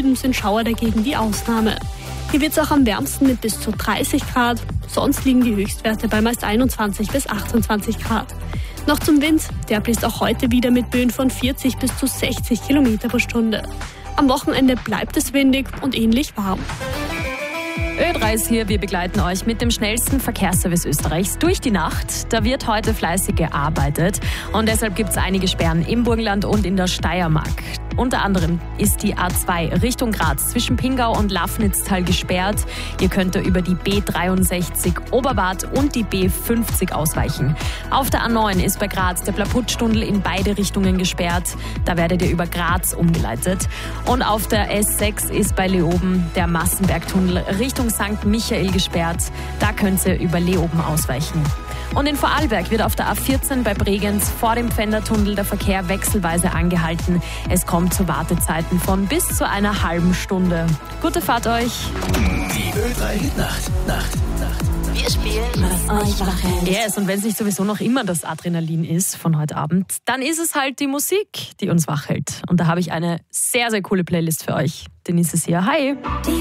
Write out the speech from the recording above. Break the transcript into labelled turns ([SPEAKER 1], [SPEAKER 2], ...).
[SPEAKER 1] Süden sind Schauer dagegen die Ausnahme. Hier wird es auch am wärmsten mit bis zu 30 Grad. Sonst liegen die Höchstwerte bei meist 21 bis 28 Grad. Noch zum Wind. Der bläst auch heute wieder mit Böen von 40 bis zu 60 Kilometer pro Stunde. Am Wochenende bleibt es windig und ähnlich warm.
[SPEAKER 2] Ö3 ist hier, wir begleiten euch mit dem schnellsten Verkehrsservice Österreichs durch die Nacht. Da wird heute fleißig gearbeitet und deshalb gibt es einige Sperren im Burgenland und in der Steiermark. Unter anderem ist die A2 Richtung Graz zwischen Pingau und Lafnitztal gesperrt. Ihr könnt da über die B63 Oberbad und die B50 ausweichen. Auf der A9 ist bei Graz der Plaputstunnel in beide Richtungen gesperrt. Da werdet ihr über Graz umgeleitet. Und auf der S6 ist bei Leoben der Massenbergtunnel Richtung St. Michael gesperrt. Da könnt ihr über Leoben ausweichen. Und in Vorarlberg wird auf der A14 bei Bregenz vor dem Pfändertunnel der Verkehr wechselweise angehalten. Es kommt zu Wartezeiten von bis zu einer halben Stunde. Gute Fahrt euch!
[SPEAKER 3] Die Ö3-Nacht.
[SPEAKER 4] Wir spielen, was euch wach hält.
[SPEAKER 2] Yes, und wenn es nicht sowieso noch immer das Adrenalin ist von heute Abend, dann ist es halt die Musik, die uns wach hält. Und da habe ich eine sehr, sehr coole Playlist für euch. Denise ist hier. Hi!
[SPEAKER 4] Die